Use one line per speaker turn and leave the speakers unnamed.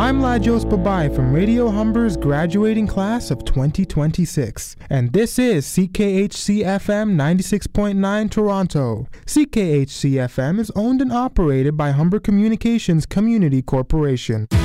I'm Lajos Babai from Radio Humber's graduating class of 2026, and this is CKHC-FM 96.9 Toronto. CKHC-FM is owned and operated by Humber Communications Community Corporation.